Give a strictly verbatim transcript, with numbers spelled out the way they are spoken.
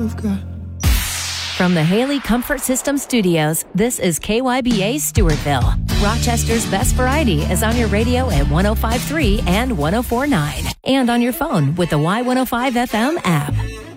you've got. From the Haley Comfort System Studios, this is K Y B A Stewartville. Rochester's best variety is on your radio at one oh five point three and one oh four point nine, and on your phone with the Y one oh five F M app.